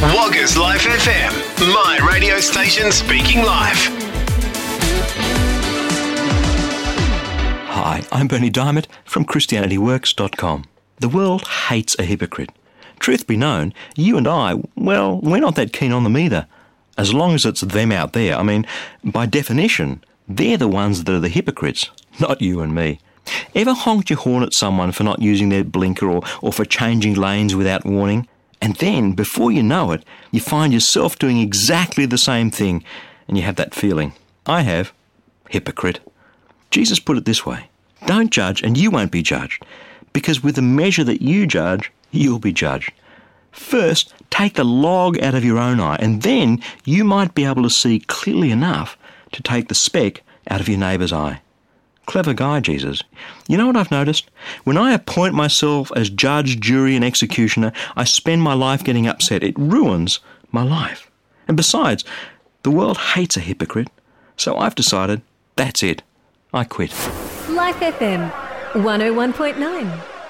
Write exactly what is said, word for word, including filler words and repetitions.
Woggers Life F M, my radio station speaking live. Hi, I'm Bernie Diamond from Christianity Works dot com. The world hates a hypocrite. Truth be known, you and I, well, we're not that keen on them either. As long as it's them out there. I mean, by definition, they're the ones that are the hypocrites, not you and me. Ever honked your horn at someone for not using their blinker or, or for changing lanes without warning? And then, before you know it, you find yourself doing exactly the same thing, and you have that feeling. I have. Hypocrite. Jesus put it this way: don't judge and you won't be judged, because with the measure that you judge, you'll be judged. First, take the log out of your own eye, and then you might be able to see clearly enough to take the speck out of your neighbour's eye. Clever guy, Jesus. You know what I've noticed? When I appoint myself as judge, jury and executioner, I spend my life getting upset. It ruins my life. And besides, the world hates a hypocrite, so I've decided, that's it. I quit. Life F M, one oh one point nine.